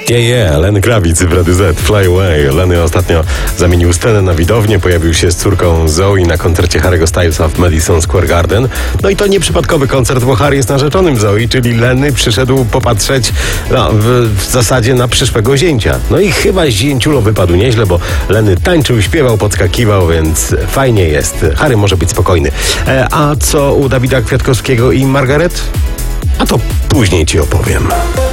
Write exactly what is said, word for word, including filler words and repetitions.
Yeah, yeah, Lenny Kravitz w Rady Z, Fly Away. Lenny ostatnio zamienił scenę na widownię, pojawił się z córką Zoe na koncercie Harry'ego Stylesa w Madison Square Garden. No i to nieprzypadkowy koncert, bo Harry jest narzeczonym Zoe, czyli Lenny przyszedł popatrzeć no, w, w zasadzie na przyszłego zięcia. No i chyba zięciulo wypadł nieźle, bo Lenny tańczył, śpiewał, podskakiwał, więc fajnie jest. Harry może być spokojny. E, a co u Dawida Kwiatkowskiego i Margaret? A to później ci opowiem.